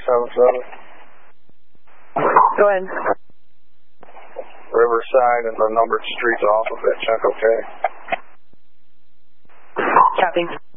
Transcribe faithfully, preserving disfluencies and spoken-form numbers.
seven seven. Go ahead. Riverside and the numbered streets off of it. Check okay. Copy.